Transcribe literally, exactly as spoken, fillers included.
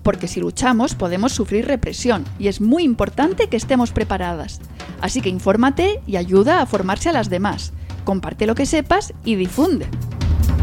porque si luchamos podemos sufrir represión y es muy importante que estemos preparadas. Así que infórmate y ayuda a formarse a las demás. Comparte lo que sepas y difunde.